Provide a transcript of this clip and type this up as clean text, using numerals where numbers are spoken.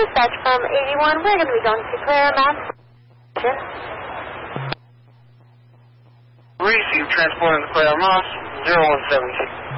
dispatch from 81. We're going to be going to Claremont. Receive transport in Claremont, 0172.